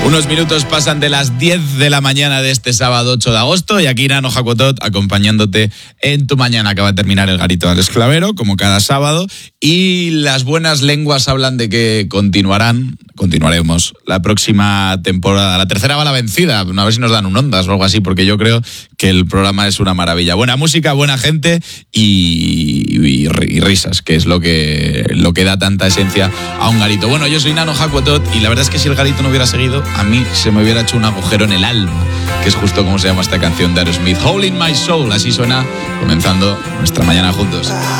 Unos minutos pasan de las 10 de la mañana de este sábado 8 de agosto y aquí Nano Jacotot acompañándote en tu mañana. Acaba de terminar el Garito del Esclavero, como cada sábado, y las buenas lenguas hablan de que continuaremos la próxima temporada. La tercera va la vencida, a ver si nos dan un Ondas o algo así, porque yo creo que el programa es una maravilla. Buena música, buena gente y risas, que es lo que da tanta esencia a un garito. Bueno, yo soy Nano Jacotot y la verdad es que si el garito no hubiera seguido, a mí se me hubiera hecho un agujero en el alma, que es justo como se llama esta canción de Aerosmith, Hole in My Soul. Así suena comenzando nuestra mañana juntos.